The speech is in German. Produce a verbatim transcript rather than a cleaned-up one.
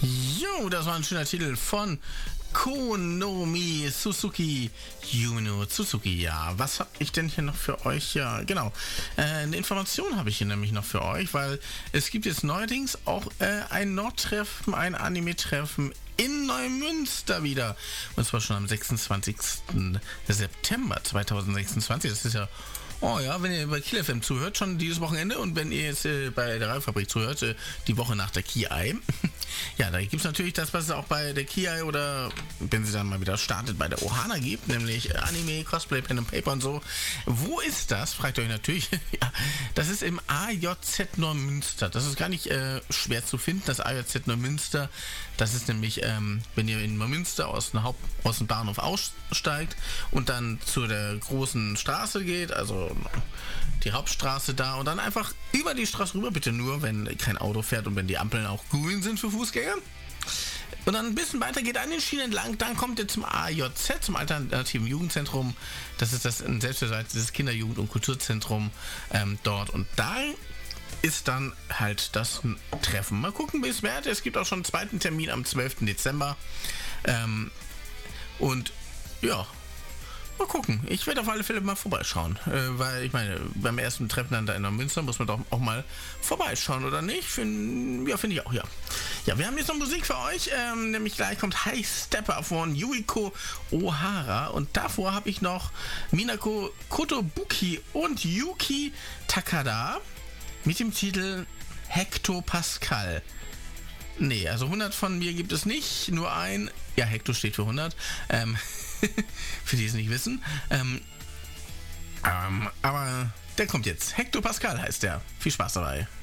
Jo, das war ein schöner Titel von Konomi Suzuki Yuno Suzuki. Ja, was habe ich denn hier noch für euch? Ja, genau. Äh, eine Information habe ich hier nämlich noch für euch, weil es gibt jetzt neuerdings auch äh, ein Nordtreffen, ein Anime-Treffen in Neumünster wieder. Und zwar schon am sechsundzwanzigsten September zweitausendsechsundzwanzig. Das ist ja... Oh ja, wenn ihr bei Kiel F M zuhört, schon dieses Wochenende, und wenn ihr jetzt äh, bei der Reifabrik zuhört, äh, die Woche nach der Ki-Ai. Ja, da gibt es natürlich das, was es auch bei der Ki-Ai oder wenn sie dann mal wieder startet, bei der Ohana gibt, nämlich Anime, Cosplay, Pen and Paper und so. Wo ist das? Fragt ihr euch natürlich. Ja, das ist im A J Z Neumünster. Das ist gar nicht äh, schwer zu finden, das A J Z Neumünster. Das ist nämlich, ähm, wenn ihr in Neumünster aus dem, Haupt, aus dem Bahnhof aussteigt und dann zu der großen Straße geht, also die Hauptstraße da, und dann einfach über die Straße rüber, bitte nur, wenn kein Auto fährt und wenn die Ampeln auch grün sind für Fußgänger. Und dann ein bisschen weiter geht an den Schienen entlang, dann kommt ihr zum A J Z, zum Alternativen Jugendzentrum. Das ist das ein selbstverwaltetes Kinderjugend- und Kulturzentrum ähm, dort. Und da ist dann halt das Treffen. Mal gucken, wie es wird. Es gibt auch schon einen zweiten Termin am zwölften Dezember. Ähm, und ja, mal gucken. Ich werde auf alle Fälle mal vorbeischauen. Äh, weil ich meine, beim ersten Treffen dann da in Neumünster muss man doch auch mal vorbeischauen, oder nicht? Find, ja, finde ich auch, ja. Ja, wir haben jetzt noch Musik für euch. Ähm, nämlich gleich kommt High Stepper von Yuiko Ohara. Und davor habe ich noch Minako Kotobuki und Yuki Takada mit dem Titel Hektopascal. Nee, also hundert von mir gibt es nicht, nur ein. Ja, Hekto steht für hundert. Ähm, für die es nicht wissen. Ähm, ähm, aber der kommt jetzt. Hektopascal heißt der. Viel Spaß dabei.